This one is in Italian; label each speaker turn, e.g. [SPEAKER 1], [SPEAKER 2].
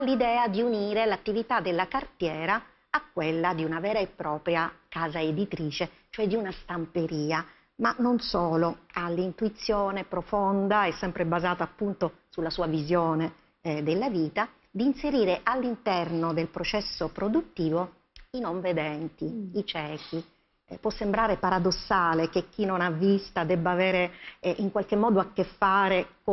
[SPEAKER 1] l'idea di unire l'attività della cartiera a quella di una vera e propria casa editrice, cioè di una stamperia, ma non solo, ha l'intuizione profonda e sempre basata appunto sulla sua visione della vita, di inserire all'interno del processo produttivo i non vedenti, i ciechi. Può sembrare paradossale che chi non ha vista debba avere in qualche modo a che fare